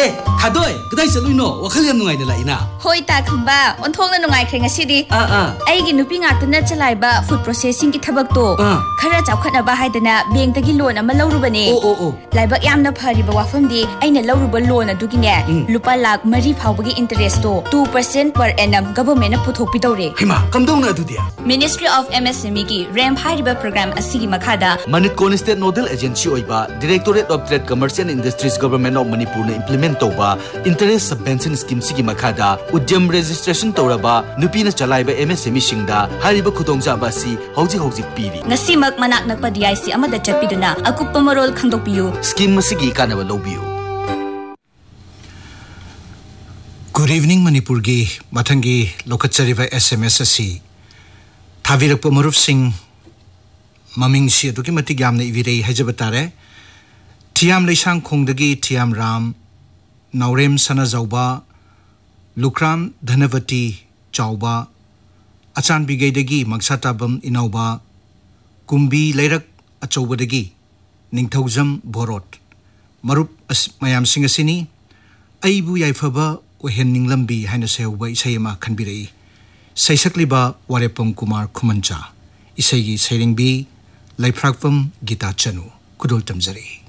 Kadoi, kadai saluino, wakaliam nungai de laina. Hoi ta khamba, onthongna nungai khrenga sidi. Ai gi nupi ngakna chalaiba food processing ki thabak to. Khara chawkhatna ba haidana bank tagi loan ama lawrubane. Laibak yamna phariba wafam di aina lawruba loan adugine. Lupa lakh mari phawbagi interest to 2% per annum government na puthokpi dawre. Hima, kamdongna adudia. Ministry of MSME ki RAM hariba program asigi makhada. Manitkon State Nodal Agency oiba Directorate of Trade Commerce and Industries Government of Manipur na implement toba interest subvention scheme sigi makhada udyam registration toraba nupina chalaiba MSME singda hariba khudongja si hauji piri. Ngasimak manak nakpa DIC amada chapiduna akuppa marol khangdokpiyu. Scheme sigi kanaba lobiyu. Good evening Manipur gi mathangi lokachariba SMS asi Thavirakpa Maruf Singh Maming si aduki matik yamna ivirei hajabatare Thiam Leisang Khongdagi Thiam Ram Naurem Sana Zauba Lukram Dhanavati Chauba Achan Bigaidagi Magsatabam Inauba Kumbi Leirak Achaubadagi Ningthauzam Borot Marup Mayam Singasini Aibu Yaifaba Wahen Lambi Haina Seuba Isayama Kanbirei Saisakliba Warepam Kumar Kumancha Isaygi Sairing B Laiprakvam Gita Chanu Kudul Tamzari